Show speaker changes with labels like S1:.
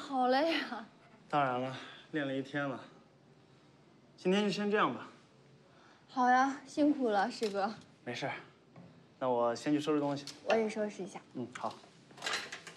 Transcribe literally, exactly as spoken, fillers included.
S1: 好累呀。
S2: 当然了，练了一天了。今天就先这样吧。
S1: 好呀，辛苦了，师哥。
S2: 没事，那我先去收拾东西。
S1: 我也收拾一下。
S2: 嗯，好。